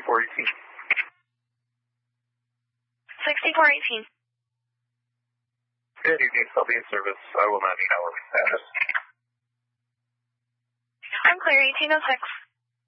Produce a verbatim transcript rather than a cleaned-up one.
sixty-four eighteen. sixty-four eighteen. Good evening, I'll be in service. I will not need hourly status. I'm clear, eighteen oh six.